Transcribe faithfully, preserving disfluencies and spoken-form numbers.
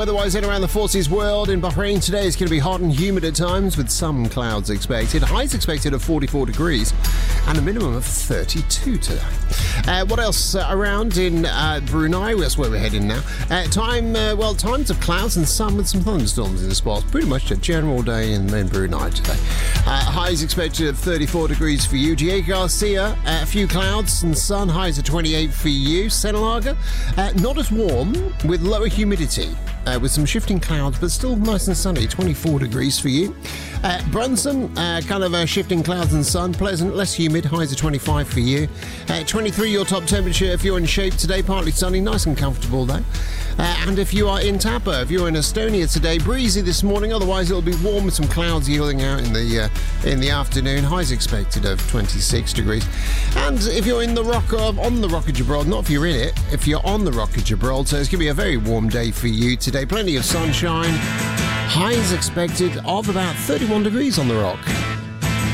weather-wise in around the Four Seas world, in Bahrain today it's going to be hot and humid at times with some clouds expected. Highs expected of forty-four degrees and a minimum of thirty-two today. Uh, what else uh, around in uh, Brunei? That's where we're heading now. Uh, time, uh, well, times of clouds and sun with some thunderstorms in the spots. Pretty much a general day in, in Brunei today. Uh, highs expected of thirty-four degrees for you. Diego Garcia, uh, a few clouds and sun. Highs of twenty-eight for you. Senalaga, uh, not as warm with lower humidity. Uh, with some shifting clouds, but still nice and sunny, twenty-four degrees for you. Uh, Brunson, uh, kind of uh, shifting clouds and sun, pleasant, less humid, highs of twenty-five for you. Uh, twenty-three your top temperature if you're in shape today, partly sunny, nice and comfortable though. Uh, and if you are in Tapa, if you're in Estonia today, breezy this morning, otherwise it'll be warm with some clouds yielding out in the uh, in the afternoon, highs expected of twenty-six degrees. And if you're in the rock, uh, on the Rock of Gibraltar, not if you're in it, if you're on the Rock of Gibraltar, it's going to be a very warm day for you today. Plenty of sunshine. Highs expected of about thirty-one degrees on the Rock.